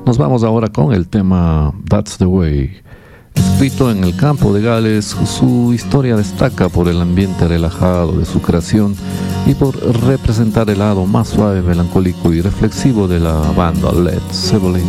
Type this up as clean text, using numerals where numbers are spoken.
Nos vamos ahora con el tema That's the Way. Escrito en el campo de Gales, su historia destaca por el ambiente relajado de su creación y por representar el lado más suave, melancólico y reflexivo de la banda Led Zeppelin.